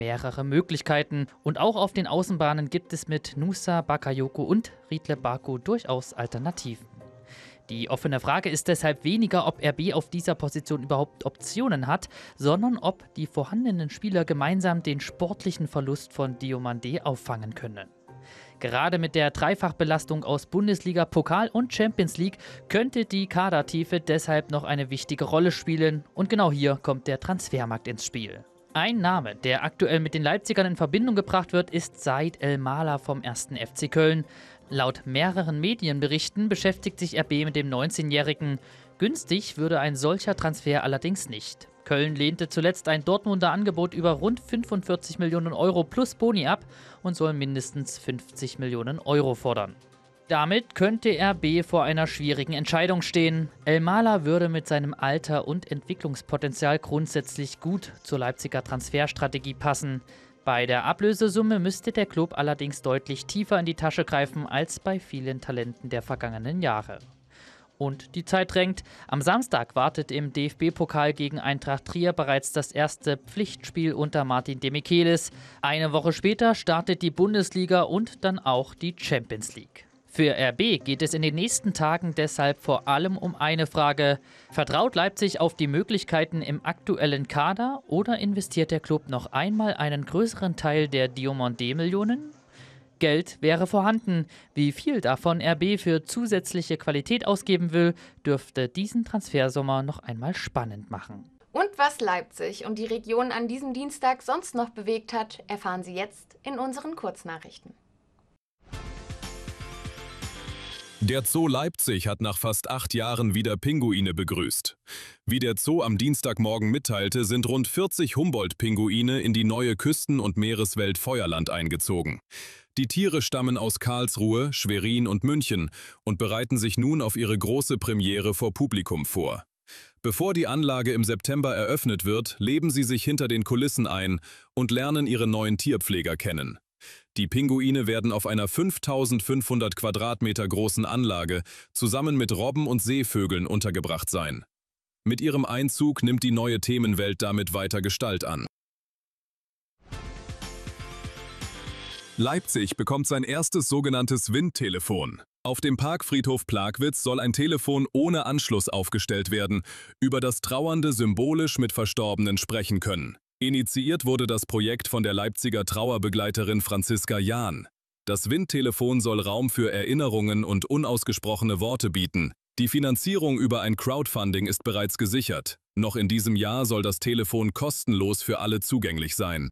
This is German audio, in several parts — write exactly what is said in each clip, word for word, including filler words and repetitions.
Mehrere Möglichkeiten und auch auf den Außenbahnen gibt es mit Nusa, Bakayoko und Riedle Baku durchaus Alternativen. Die offene Frage ist deshalb weniger, ob R B auf dieser Position überhaupt Optionen hat, sondern ob die vorhandenen Spieler gemeinsam den sportlichen Verlust von Diomandé auffangen können. Gerade mit der Dreifachbelastung aus Bundesliga, Pokal und Champions League könnte die Kadertiefe deshalb noch eine wichtige Rolle spielen und genau hier kommt der Transfermarkt ins Spiel. Ein Name, der aktuell mit den Leipzigern in Verbindung gebracht wird, ist Said El-Mala vom ersten F C Köln. Laut mehreren Medienberichten beschäftigt sich R B mit dem neunzehnjährigen. Günstig würde ein solcher Transfer allerdings nicht. Köln lehnte zuletzt ein Dortmunder Angebot über rund fünfundvierzig Millionen Euro plus Boni ab und soll mindestens fünfzig Millionen Euro fordern. Damit könnte R B vor einer schwierigen Entscheidung stehen. El-Mala würde mit seinem Alter und Entwicklungspotenzial grundsätzlich gut zur Leipziger Transferstrategie passen. Bei der Ablösesumme müsste der Klub allerdings deutlich tiefer in die Tasche greifen als bei vielen Talenten der vergangenen Jahre. Und die Zeit drängt. Am Samstag wartet im D F B-Pokal gegen Eintracht Trier bereits das erste Pflichtspiel unter Martin Demichelis. Eine Woche später startet die Bundesliga und dann auch die Champions League. Für R B geht es in den nächsten Tagen deshalb vor allem um eine Frage. Vertraut Leipzig auf die Möglichkeiten im aktuellen Kader oder investiert der Klub noch einmal einen größeren Teil der Diomandé-Millionen? Geld wäre vorhanden. Wie viel davon R B für zusätzliche Qualität ausgeben will, dürfte diesen Transfersommer noch einmal spannend machen. Und was Leipzig und die Region an diesem Dienstag sonst noch bewegt hat, erfahren Sie jetzt in unseren Kurznachrichten. Der Zoo Leipzig hat nach fast acht Jahren wieder Pinguine begrüßt. Wie der Zoo am Dienstagmorgen mitteilte, sind rund vierzig Humboldt-Pinguine in die neue Küsten- und Meereswelt Feuerland eingezogen. Die Tiere stammen aus Karlsruhe, Schwerin und München und bereiten sich nun auf ihre große Premiere vor Publikum vor. Bevor die Anlage im September eröffnet wird, leben sie sich hinter den Kulissen ein und lernen ihre neuen Tierpfleger kennen. Die Pinguine werden auf einer fünftausendfünfhundert Quadratmeter großen Anlage zusammen mit Robben und Seevögeln untergebracht sein. Mit ihrem Einzug nimmt die neue Themenwelt damit weiter Gestalt an. Leipzig bekommt sein erstes sogenanntes Windtelefon. Auf dem Parkfriedhof Plagwitz soll ein Telefon ohne Anschluss aufgestellt werden, über das Trauernde symbolisch mit Verstorbenen sprechen können. Initiiert wurde das Projekt von der Leipziger Trauerbegleiterin Franziska Jahn. Das Windtelefon soll Raum für Erinnerungen und unausgesprochene Worte bieten. Die Finanzierung über ein Crowdfunding ist bereits gesichert. Noch in diesem Jahr soll das Telefon kostenlos für alle zugänglich sein.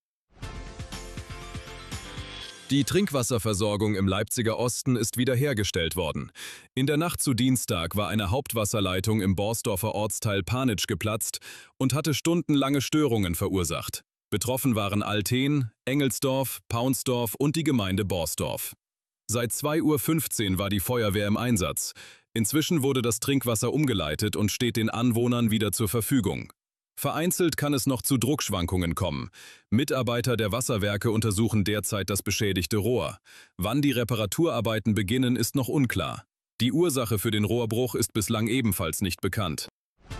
Die Trinkwasserversorgung im Leipziger Osten ist wiederhergestellt worden. In der Nacht zu Dienstag war eine Hauptwasserleitung im Borsdorfer Ortsteil Panitsch geplatzt und hatte stundenlange Störungen verursacht. Betroffen waren Alten, Engelsdorf, Paunsdorf und die Gemeinde Borsdorf. Seit zwei Uhr fünfzehn war die Feuerwehr im Einsatz. Inzwischen wurde das Trinkwasser umgeleitet und steht den Anwohnern wieder zur Verfügung. Vereinzelt kann es noch zu Druckschwankungen kommen. Mitarbeiter der Wasserwerke untersuchen derzeit das beschädigte Rohr. Wann die Reparaturarbeiten beginnen, ist noch unklar. Die Ursache für den Rohrbruch ist bislang ebenfalls nicht bekannt.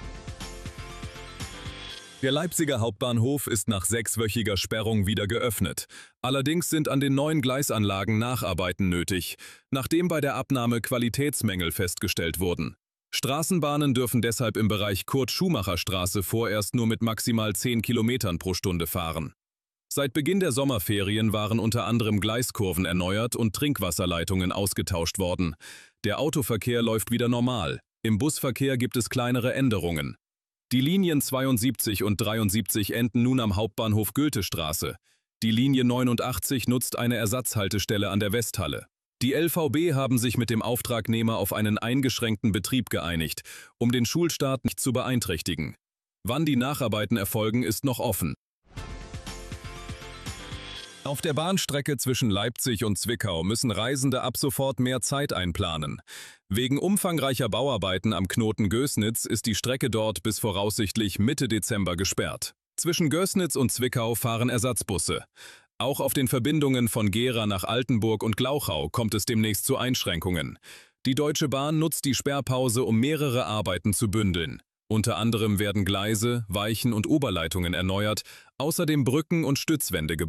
Der Leipziger Hauptbahnhof ist nach sechswöchiger Sperrung wieder geöffnet. Allerdings sind an den neuen Gleisanlagen Nacharbeiten nötig, nachdem bei der Abnahme Qualitätsmängel festgestellt wurden. Straßenbahnen dürfen deshalb im Bereich Kurt-Schumacher-Straße vorerst nur mit maximal zehn Kilometern pro Stunde fahren. Seit Beginn der Sommerferien waren unter anderem Gleiskurven erneuert und Trinkwasserleitungen ausgetauscht worden. Der Autoverkehr läuft wieder normal. Im Busverkehr gibt es kleinere Änderungen. Die Linien zweiundsiebzig und dreiundsiebzig enden nun am Hauptbahnhof Goethestraße. Die Linie neunundachtzig nutzt eine Ersatzhaltestelle an der Westhalle. Die L V B haben sich mit dem Auftragnehmer auf einen eingeschränkten Betrieb geeinigt, um den Schulstart nicht zu beeinträchtigen. Wann die Nacharbeiten erfolgen, ist noch offen. Auf der Bahnstrecke zwischen Leipzig und Zwickau müssen Reisende ab sofort mehr Zeit einplanen. Wegen umfangreicher Bauarbeiten am Knoten Gößnitz ist die Strecke dort bis voraussichtlich Mitte Dezember gesperrt. Zwischen Gößnitz und Zwickau fahren Ersatzbusse. Auch auf den Verbindungen von Gera nach Altenburg und Glauchau kommt es demnächst zu Einschränkungen. Die Deutsche Bahn nutzt die Sperrpause, um mehrere Arbeiten zu bündeln. Unter anderem werden Gleise, Weichen und Oberleitungen erneuert, außerdem Brücken und Stützwände gebaut.